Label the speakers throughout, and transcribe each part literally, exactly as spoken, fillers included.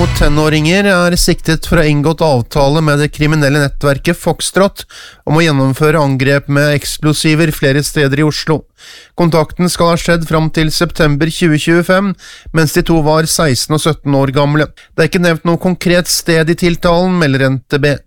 Speaker 1: tenåringer er siktet for å ha inngått avtale med det kriminelle nettverket Foxtrot om å gjennomføre angrep med eksplosiver flere steder i Oslo. Kontakten skal ha skjedd fram til september tjue tjuefem, mens de to var seksten og sytten år gamle. Det er ikke nevnt noe konkret sted i tiltalen, melder N T B.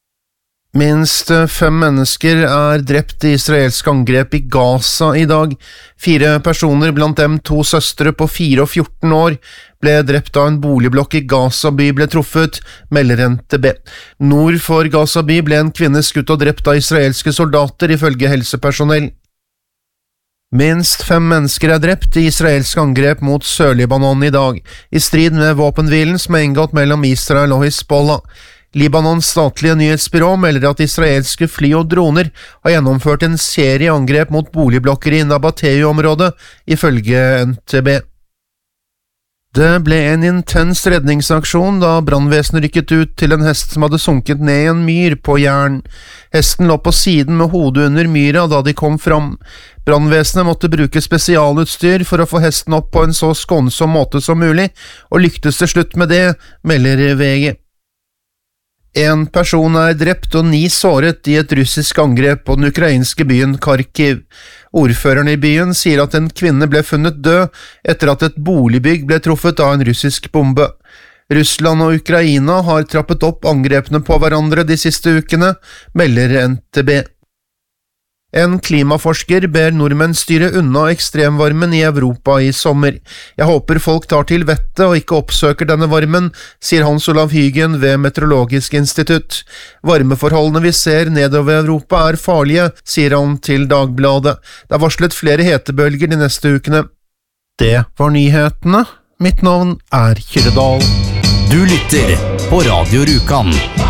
Speaker 1: Minst fem mennesker er drept i israelsk angrep i Gaza i dag. Fire personer, blant dem to søstre på fire og fjorten år, ble drept da en boligblokk i Gaza by ble truffet, melder N T B. Nord for Gaza by ble en kvinne skutt og drept av israelske soldater, ifølge helsepersonell. Minst fem mennesker er drept i israelsk angrep mot Sør-Libanon i dag, i strid med våpenhvilen som er inngått mellom Israel og Hizbollah. Libanons statlige nyhetsbyrå melder at israelske fly og droner har gjennomført en serie angrep mot boligblokker i Nabateu-området, ifølge N T B. Det ble en intens redningsaksjon da brannvesenet rykket ut til en hest som hadde sunket ned i en myr på Jæren. Hesten lå på siden med hodet under myra da de kom fram. Brannvesenet måtte bruke spesialutstyr for å få hesten opp på en så skånsom måte som mulig, og lyktes til slutt med det, melder V G. En person er drept og ni såret i et russisk angrep på den ukrainske byen Kharkiv. Ordføreren i byen sier at en kvinne ble funnet død etter at et boligbygg ble truffet av en russisk bombe. Russland og Ukraina har trappet opp angrepene på hverandre de siste ukene, melder N T B. En klimaforsker ber nordmenn styre unna ekstremvarmen i Europa i sommer. Jeg håper folk tar til vettet og ikke oppsøker denne varmen, sier Hans Olav Hygen ved Meteorologisk institutt. Varmeforholdene vi ser nedover Europa er farlige, sier han til Dagbladet. Det er varslet flere hetebølger de neste ukene. Det var nyhetene. Mitt navn er Kyrre Dahl.
Speaker 2: Du lytter på Radio Rjukan.